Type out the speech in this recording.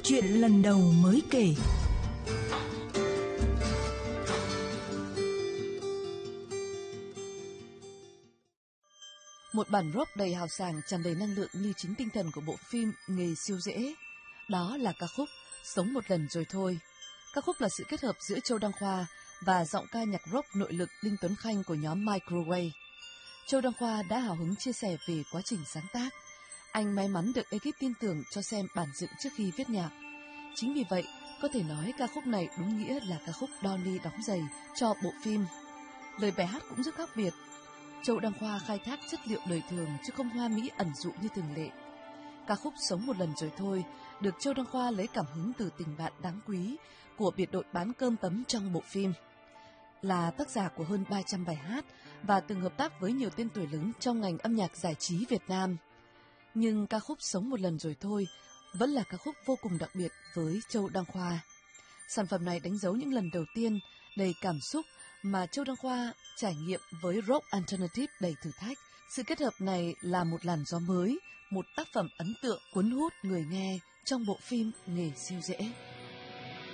Chuyện lần đầu mới kể. Một bản rock đầy hào sảng, tràn đầy năng lượng như chính tinh thần của bộ phim Nghề siêu dễ. Đó là ca khúc Sống một lần rồi thôi. Ca khúc là sự kết hợp giữa Châu Đăng Khoa và giọng ca nhạc rock nội lực Đinh Tuấn Khanh của nhóm Microwave. Châu Đăng Khoa đã hào hứng chia sẻ về quá trình sáng tác. Anh may mắn được ekip tin tưởng cho xem bản dựng trước khi viết nhạc. Chính vì vậy, có thể nói ca khúc này đúng nghĩa là ca khúc đo ni đóng giày cho bộ phim. Lời bài hát cũng rất khác biệt. Châu Đăng Khoa khai thác chất liệu đời thường chứ không hoa mỹ ẩn dụ như thường lệ. Ca khúc Sống một lần rồi thôi được Châu Đăng Khoa lấy cảm hứng từ tình bạn đáng quý của biệt đội bán cơm tấm trong bộ phim. Là tác giả của hơn 300 bài hát và từng hợp tác với nhiều tên tuổi lớn trong ngành âm nhạc giải trí Việt Nam. Nhưng ca khúc Sống một lần rồi thôi vẫn là ca khúc vô cùng đặc biệt với Châu Đăng Khoa. Sản phẩm này đánh dấu những lần đầu tiên đầy cảm xúc mà Châu Đăng Khoa trải nghiệm với rock alternative đầy thử thách. Sự kết hợp này là một làn gió mới, một tác phẩm ấn tượng cuốn hút người nghe trong bộ phim Nghề siêu dễ.